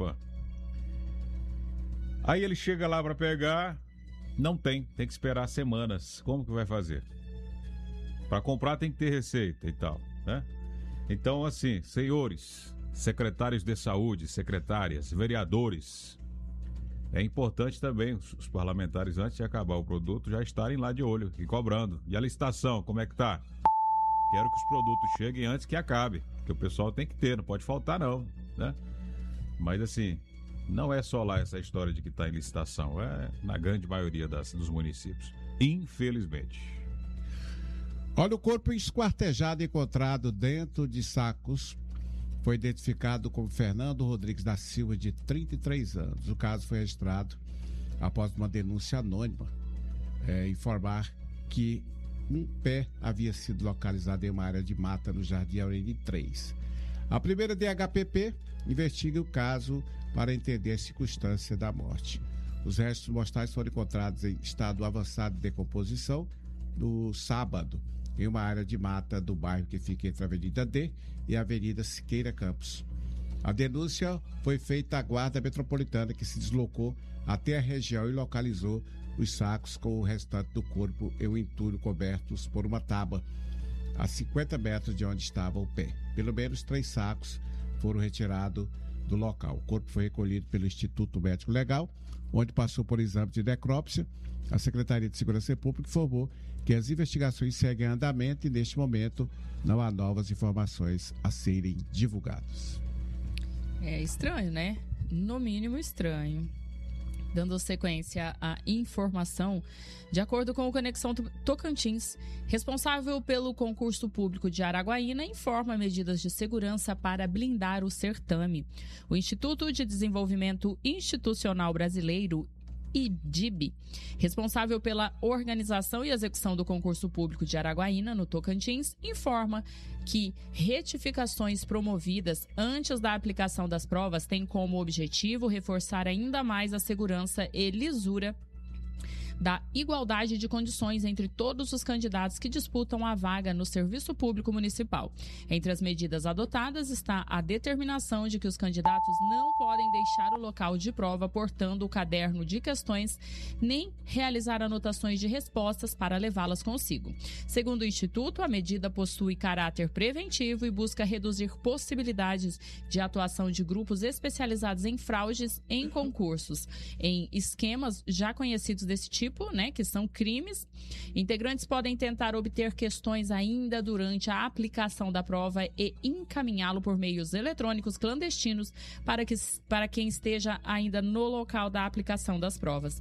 Opa. Aí ele chega lá para pegar, não tem que esperar semanas. Como que vai fazer? Para comprar tem que ter receita e tal, né? Então, assim, senhores, secretários de saúde, secretárias, vereadores, é importante também os parlamentares, antes de acabar o produto, já estarem lá de olho e cobrando. E a licitação, como é que tá? Quero que os produtos cheguem antes que acabe, porque o pessoal tem que ter, não pode faltar não, né? Mas assim, não é só lá essa história de que está em licitação, é na grande maioria dos municípios, infelizmente. Olha, o corpo esquartejado encontrado dentro de sacos foi identificado como Fernando Rodrigues da Silva, de 33 anos. O caso foi registrado após uma denúncia anônima informar que um pé havia sido localizado em uma área de mata no Jardim Aureli 3. A primeira DHPP investiga o caso para entender a circunstância da morte. Os restos mortais foram encontrados em estado avançado de decomposição no sábado, em uma área de mata do bairro que fica entre a Avenida D e a Avenida Siqueira Campos. A denúncia foi feita à Guarda Metropolitana, que se deslocou até a região e localizou os sacos com o restante do corpo e o entulho cobertos por uma tábua a 50 metros de onde estava o pé. Pelo menos 3 sacos foram retirados do local. O corpo foi recolhido pelo Instituto Médico Legal, onde passou por exame de necrópsia. A Secretaria de Segurança Pública informou que as investigações seguem em andamento e, neste momento, não há novas informações a serem divulgadas. É estranho, né? No mínimo estranho. Dando sequência à informação, de acordo com o Conexão Tocantins, responsável pelo concurso público de Araguaína informa medidas de segurança para blindar o certame. O Instituto de Desenvolvimento Institucional Brasileiro, IDIB, responsável pela organização e execução do concurso público de Araguaína, no Tocantins, informa que retificações promovidas antes da aplicação das provas têm como objetivo reforçar ainda mais a segurança e lisura da igualdade de condições entre todos os candidatos que disputam a vaga no serviço público municipal. Entre as medidas adotadas está a determinação de que os candidatos não podem deixar o local de prova portando o caderno de questões, nem realizar anotações de respostas para levá-las consigo. Segundo o Instituto, a medida possui caráter preventivo e busca reduzir possibilidades de atuação de grupos especializados em fraudes em concursos, em esquemas já conhecidos desse tipo, que são crimes. Integrantes podem tentar obter questões ainda durante a aplicação da prova e encaminhá-lo por meios eletrônicos clandestinos para quem esteja ainda no local da aplicação das provas.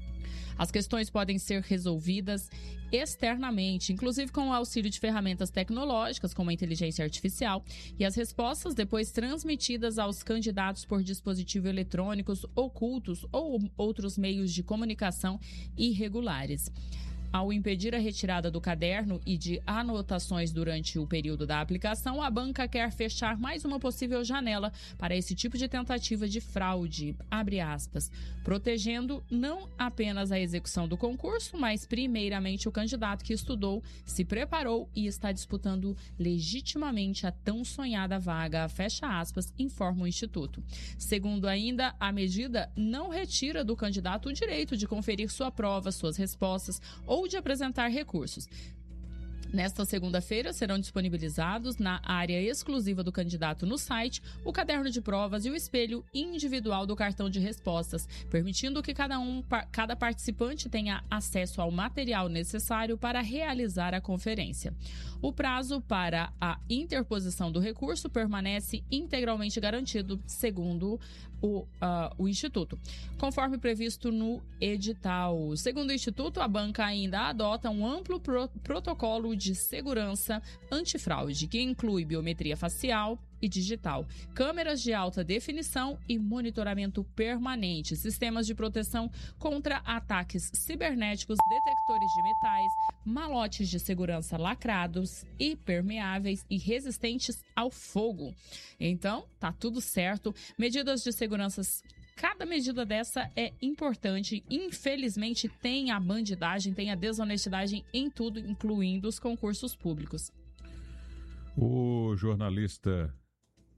As questões podem ser resolvidas externamente, inclusive com o auxílio de ferramentas tecnológicas, como a inteligência artificial, e as respostas depois transmitidas aos candidatos por dispositivos eletrônicos ocultos ou outros meios de comunicação irregulares. Ao impedir a retirada do caderno e de anotações durante o período da aplicação, a banca quer fechar mais uma possível janela para esse tipo de tentativa de fraude, abre aspas, protegendo não apenas a execução do concurso, mas primeiramente o candidato que estudou, se preparou e está disputando legitimamente a tão sonhada vaga, fecha aspas, informa o Instituto. Segundo ainda, a medida não retira do candidato o direito de conferir sua prova, suas respostas ou de apresentar recursos. Nesta segunda-feira, serão disponibilizados na área exclusiva do candidato no site o caderno de provas e o espelho individual do cartão de respostas, permitindo que cada participante tenha acesso ao material necessário para realizar a conferência. O prazo para a interposição do recurso permanece integralmente garantido, segundo o Instituto, conforme previsto no edital. Segundo o Instituto, a banca ainda adota um amplo protocolo de segurança antifraude, que inclui biometria facial e digital, câmeras de alta definição e monitoramento permanente, sistemas de proteção contra ataques cibernéticos, detectores de metais, malotes de segurança lacrados, impermeáveis e resistentes ao fogo. Então, tá tudo certo. Medidas de segurança. Cada medida dessa é importante. Infelizmente, tem a bandidagem, tem a desonestidade em tudo, incluindo os concursos públicos. O jornalista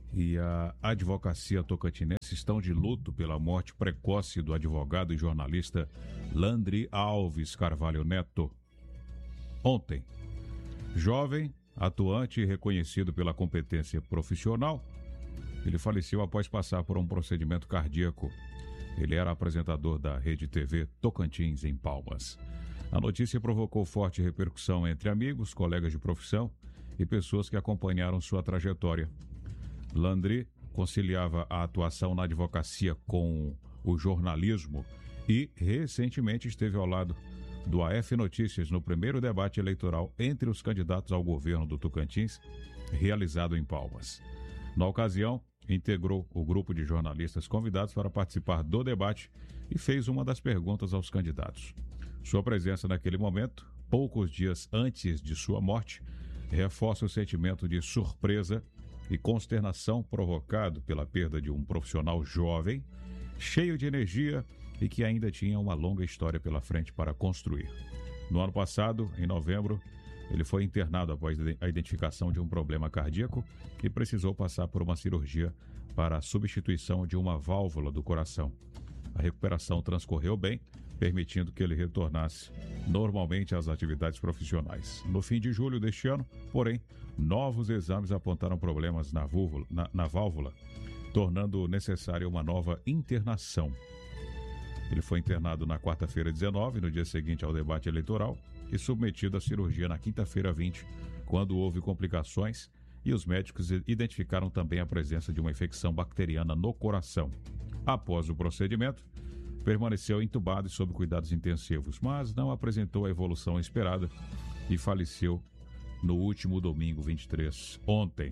e a advocacia tocantinense estão de luto pela morte precoce do advogado e jornalista Landry Alves Carvalho Neto. Ontem, jovem, atuante e reconhecido pela competência profissional, ele faleceu após passar por um procedimento cardíaco. Ele era apresentador da Rede TV Tocantins, em Palmas. A notícia provocou forte repercussão entre amigos, colegas de profissão e pessoas que acompanharam sua trajetória. Landry conciliava a atuação na advocacia com o jornalismo e, recentemente, esteve ao lado do AF Notícias no primeiro debate eleitoral entre os candidatos ao governo do Tocantins, realizado em Palmas. Na ocasião, integrou o grupo de jornalistas convidados para participar do debate e fez uma das perguntas aos candidatos. Sua presença naquele momento, poucos dias antes de sua morte, reforça o sentimento de surpresa e consternação provocado pela perda de um profissional jovem, cheio de energia e que ainda tinha uma longa história pela frente para construir. No ano passado, em novembro, ele foi internado após a identificação de um problema cardíaco e precisou passar por uma cirurgia para a substituição de uma válvula do coração. A recuperação transcorreu bem, permitindo que ele retornasse normalmente às atividades profissionais. No fim de julho deste ano, porém, novos exames apontaram problemas na válvula, tornando necessária uma nova internação. Ele foi internado na quarta-feira 19, no dia seguinte ao debate eleitoral, e submetido à cirurgia na quinta-feira 20, quando houve complicações e os médicos identificaram também a presença de uma infecção bacteriana no coração. Após o procedimento, permaneceu entubado e sob cuidados intensivos, mas não apresentou a evolução esperada e faleceu no último domingo 23, ontem.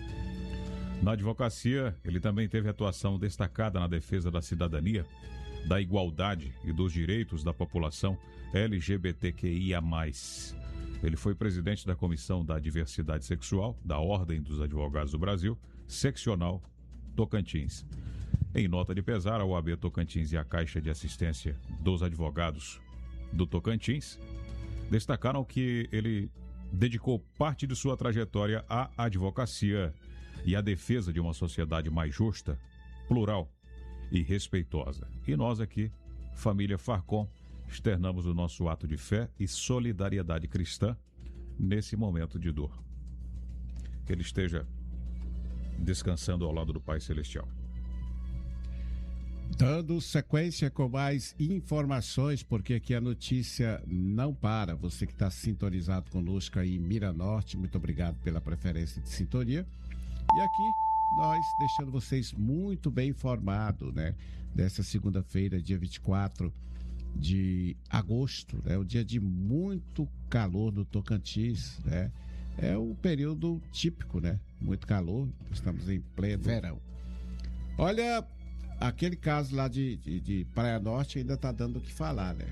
Na advocacia, ele também teve atuação destacada na defesa da cidadania, da igualdade e dos direitos da população LGBTQIA+. Ele foi presidente da Comissão da Diversidade Sexual da Ordem dos Advogados do Brasil, seccional Tocantins. Em nota de pesar, a OAB Tocantins e a Caixa de Assistência dos Advogados do Tocantins destacaram que ele dedicou parte de sua trajetória à advocacia e à defesa de uma sociedade mais justa, plural e respeitosa. E nós aqui, família Farcom, externamos o nosso ato de fé e solidariedade cristã nesse momento de dor. Que ele esteja descansando ao lado do Pai Celestial. Dando sequência com mais informações, porque aqui a notícia não para. Você que está sintonizado conosco aí em Miranorte, muito obrigado pela preferência de sintonia. E aqui nós deixando vocês muito bem informados, né? Dessa segunda-feira, dia 24 de agosto, né? Um dia de muito calor no Tocantins, né? É um período típico, né? Muito calor, estamos em pleno verão. Olha, aquele caso lá de Praia Norte ainda está dando o que falar, né?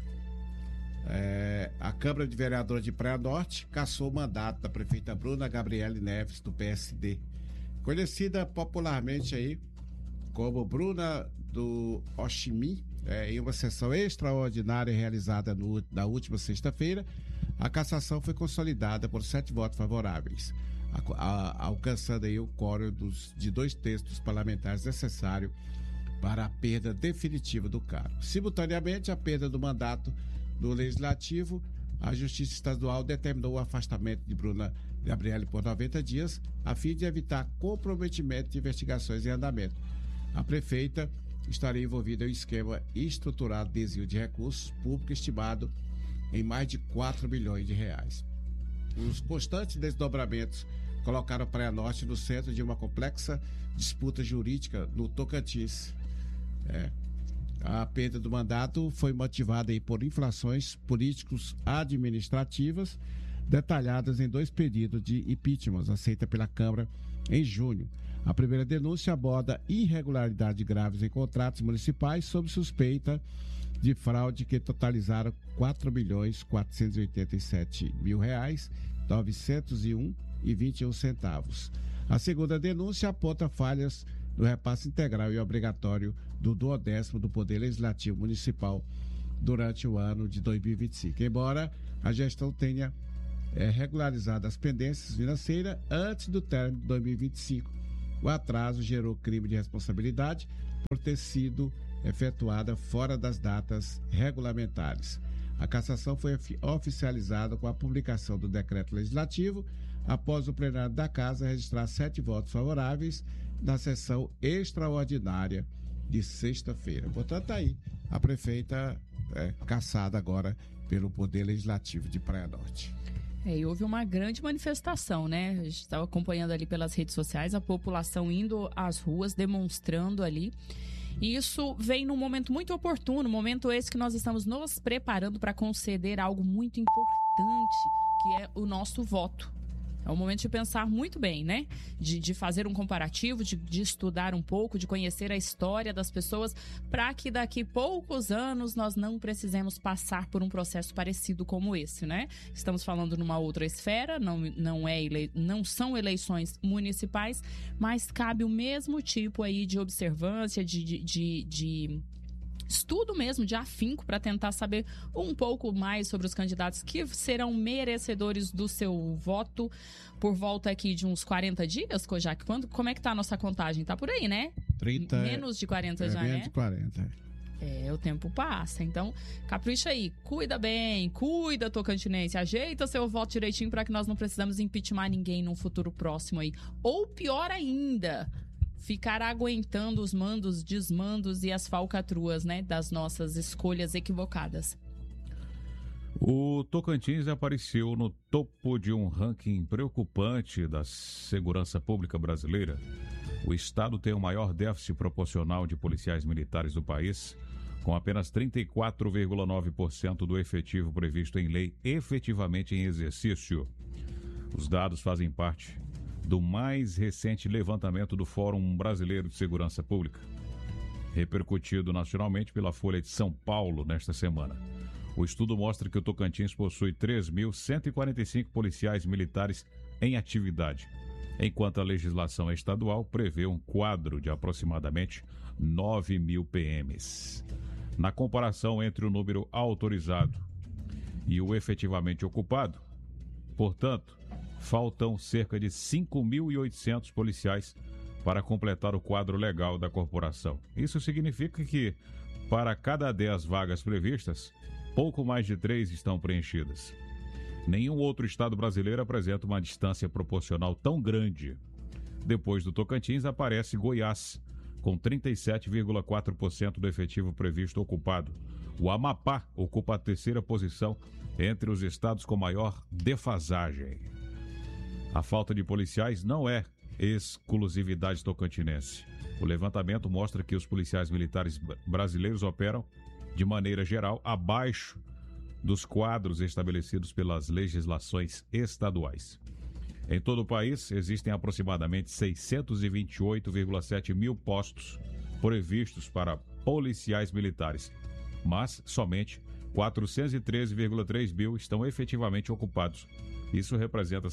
A Câmara de Vereadores de Praia Norte cassou o mandato da prefeita Bruna Gabriele Neves, do PSD, conhecida popularmente aí como Bruna do Oximi. Em uma sessão extraordinária realizada na última sexta-feira, a cassação foi consolidada por 7 votos favoráveis, alcançando aí o quórum de 2/3 dos parlamentares necessário para a perda definitiva do cargo. Simultaneamente, a perda do mandato do Legislativo, a Justiça Estadual determinou o afastamento de Bruna Gabriele por 90 dias, a fim de evitar comprometimento de investigações em andamento. A prefeita estaria envolvida em um esquema estruturado de desvio de recursos públicos estimado em mais de 4 bilhões de reais. Os constantes desdobramentos colocaram Praia Norte no centro de uma complexa disputa jurídica no Tocantins. A perda do mandato foi motivada aí por infrações políticos administrativas detalhadas em 2 pedidos de impeachment aceitos pela Câmara em junho. A primeira denúncia aborda irregularidades graves em contratos municipais sob suspeita de fraude que totalizaram R$ 4.487.901,21 A segunda denúncia aponta falhas no repasse integral e obrigatório do 12º do Poder Legislativo Municipal durante o ano de 2025. Embora a gestão tenha regularizado as pendências financeiras antes do término de 2025, O atraso gerou crime de responsabilidade por ter sido efetuada fora das datas regulamentares. A cassação foi oficializada com a publicação do decreto legislativo, após o plenário da Casa registrar 7 votos favoráveis na sessão extraordinária de sexta-feira. Portanto, aí, a prefeita cassada agora pelo Poder Legislativo de Praia Norte. E houve uma grande manifestação, né? A gente estava acompanhando ali pelas redes sociais, a população indo às ruas, demonstrando ali. E isso vem num momento muito oportuno, momento esse que nós estamos nos preparando para conceder algo muito importante, que é o nosso voto. É o momento de pensar muito bem, né? De fazer um comparativo, de estudar um pouco, de conhecer a história das pessoas, para que daqui poucos anos nós não precisemos passar por um processo parecido como esse, né? Estamos falando numa outra esfera, não são eleições municipais, mas cabe o mesmo tipo aí de observância, de estudo mesmo, de afinco, para tentar saber um pouco mais sobre os candidatos que serão merecedores do seu voto por volta aqui de uns 40 dias, Kojak. Como é que tá a nossa contagem? Tá por aí, né? 30, menos de 40 já, menos né? de 40. O tempo passa. Então, capricha aí. Cuida bem, cuida, tocantinense. Ajeita seu voto direitinho para que nós não precisamos impeachment ninguém num futuro próximo aí. Ou pior ainda, ficar aguentando os mandos, desmandos e as falcatruas, né, das nossas escolhas equivocadas. O Tocantins apareceu no topo de um ranking preocupante da segurança pública brasileira. O estado tem o maior déficit proporcional de policiais militares do país, com apenas 34,9% do efetivo previsto em lei efetivamente em exercício. Os dados fazem parte do mais recente levantamento do Fórum Brasileiro de Segurança Pública, repercutido nacionalmente pela Folha de São Paulo nesta semana. O estudo mostra que o Tocantins possui 3.145 policiais militares em atividade, enquanto a legislação estadual prevê um quadro de aproximadamente 9.000 PMs. Na comparação entre o número autorizado e o efetivamente ocupado, portanto, faltam cerca de 5.800 policiais para completar o quadro legal da corporação. Isso significa que, para cada 10 vagas previstas, pouco mais de 3 estão preenchidas. Nenhum outro estado brasileiro apresenta uma distância proporcional tão grande. Depois do Tocantins aparece Goiás, com 37,4% do efetivo previsto ocupado. O Amapá ocupa a terceira posição entre os estados com maior defasagem. A falta de policiais não é exclusividade tocantinense. O levantamento mostra que os policiais militares brasileiros operam, de maneira geral, abaixo dos quadros estabelecidos pelas legislações estaduais. Em todo o país, existem aproximadamente 628,7 mil postos previstos para policiais militares, mas somente 413,3 mil estão efetivamente ocupados. Isso representa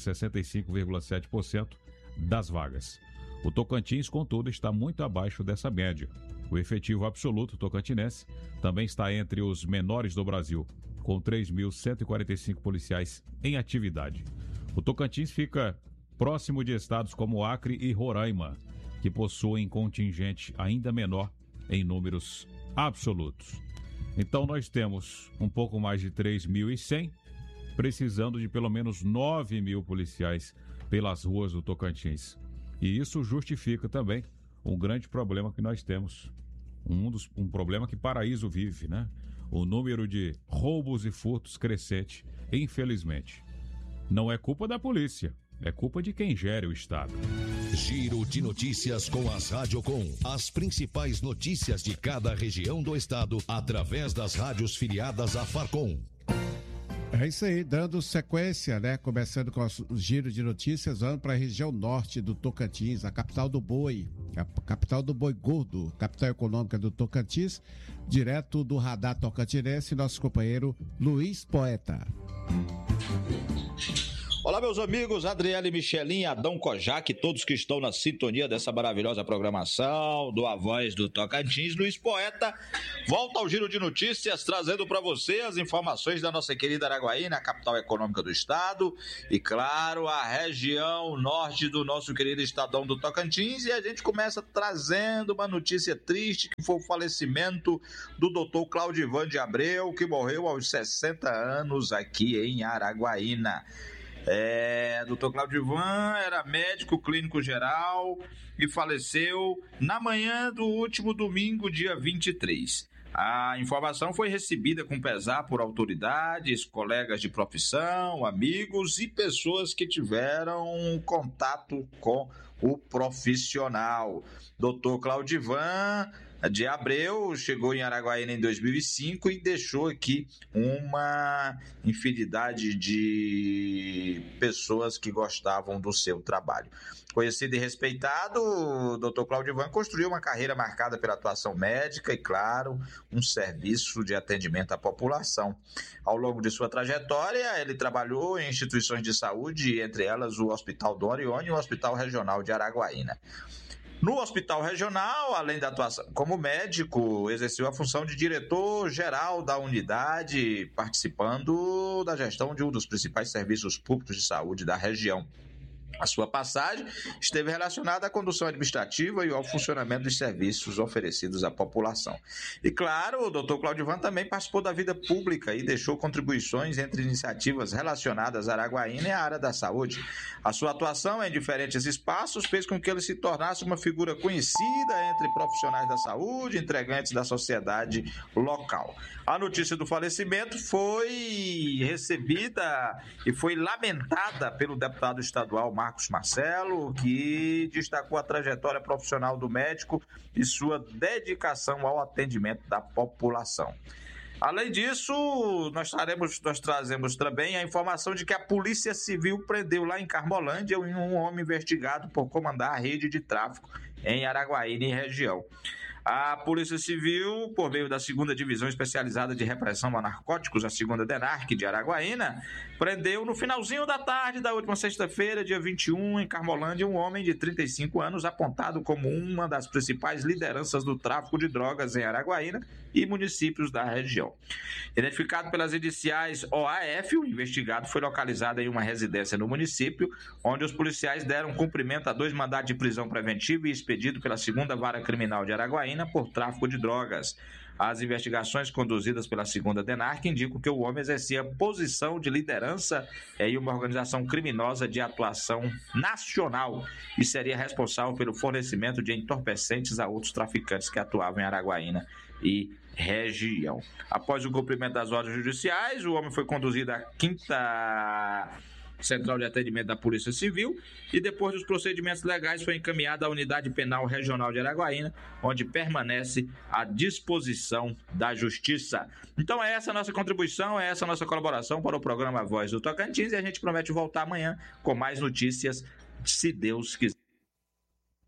65,7% das vagas. O Tocantins, contudo, está muito abaixo dessa média. O efetivo absoluto tocantinense também está entre os menores do Brasil, com 3.145 policiais em atividade. O Tocantins fica próximo de estados como Acre e Roraima, que possuem contingente ainda menor em números absolutos. Então nós temos um pouco mais de 3.100, precisando de pelo menos 9.000 policiais pelas ruas do Tocantins. E isso justifica também um grande problema que nós temos, um problema que Paraíso vive, né? O número de roubos e furtos crescente, infelizmente. Não é culpa da polícia, é culpa de quem gere o Estado. Giro de notícias com as Radiocom. As principais notícias de cada região do estado, através das rádios filiadas à Farcom. É isso aí, dando sequência, né? Começando com o giro de notícias, vamos para a região norte do Tocantins, a capital do boi, a capital do boi gordo, capital econômica do Tocantins, direto do radar tocantinense, nosso companheiro Luiz Poeta. Olá, meus amigos, Adriele Michelin, Adão Kojak, todos que estão na sintonia dessa maravilhosa programação do A Voz do Tocantins. Luiz Poeta volta ao Giro de Notícias, trazendo para você as informações da nossa querida Araguaína, a capital econômica do estado, e claro, a região norte do nosso querido estadão do Tocantins. E a gente começa trazendo uma notícia triste, que foi o falecimento do doutor Claudivan de Abreu, que morreu aos 60 anos aqui em Araguaína. Dr. Claudivan era médico clínico geral e faleceu na manhã do último domingo, dia 23. A informação foi recebida com pesar por autoridades, colegas de profissão, amigos e pessoas que tiveram contato com o profissional. Dr. Claudivan de Abreu chegou em Araguaína em 2005 e deixou aqui uma infinidade de pessoas que gostavam do seu trabalho. Conhecido e respeitado, o Dr. Claudivan construiu uma carreira marcada pela atuação médica e, claro, um serviço de atendimento à população. Ao longo de sua trajetória, ele trabalhou em instituições de saúde, entre elas o Hospital do Orione e o Hospital Regional de Araguaína. No Hospital Regional, além da atuação como médico, exerceu a função de diretor-geral da unidade, participando da gestão de um dos principais serviços públicos de saúde da região. A sua passagem esteve relacionada à condução administrativa e ao funcionamento dos serviços oferecidos à população. E, claro, o Dr. Claudivan também participou da vida pública e deixou contribuições entre iniciativas relacionadas à Araguaína e à área da saúde. A sua atuação em diferentes espaços fez com que ele se tornasse uma figura conhecida entre profissionais da saúde e integrantes da sociedade local. A notícia do falecimento foi recebida e foi lamentada pelo deputado estadual Marcos Marcelo, que destacou a trajetória profissional do médico e sua dedicação ao atendimento da população. Além disso, nós trazemos também a informação de que a Polícia Civil prendeu lá em Carmolândia um homem investigado por comandar a rede de tráfico em Araguaína e região. A Polícia Civil, por meio da 2ª Divisão Especializada de Repressão a Narcóticos, a 2ª DENARC de Araguaína, prendeu no finalzinho da tarde da última sexta-feira, dia 21, em Carmolândia, um homem de 35 anos apontado como uma das principais lideranças do tráfico de drogas em Araguaína e municípios da região. Identificado pelas iniciais OAF, o investigado foi localizado em uma residência no município, onde os policiais deram cumprimento a 2 mandados de prisão preventiva e expedido pela 2ª Vara Criminal de Araguaína por tráfico de drogas. As investigações conduzidas pela 2ª DENARC indicam que o homem exercia posição de liderança em uma organização criminosa de atuação nacional e seria responsável pelo fornecimento de entorpecentes a outros traficantes que atuavam em Araguaína e região. Após o cumprimento das ordens judiciais, o homem foi conduzido à 5ª Central de Atendimento da Polícia Civil e depois dos procedimentos legais foi encaminhado à Unidade Penal Regional de Araguaína, onde permanece à disposição da Justiça. Então é essa a nossa contribuição, é essa a nossa colaboração para o programa Voz do Tocantins e a gente promete voltar amanhã com mais notícias, se Deus quiser.